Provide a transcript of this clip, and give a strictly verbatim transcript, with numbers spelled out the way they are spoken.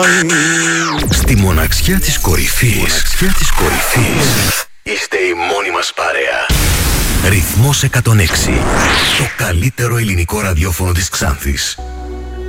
Στη μοναξιά της κορυφής, μοναξιά της κορυφής, είστε η μόνη μας παρέα. Ρυθμός εκατόν έξι, το καλύτερο ελληνικό ραδιόφωνο της Ξάνθης.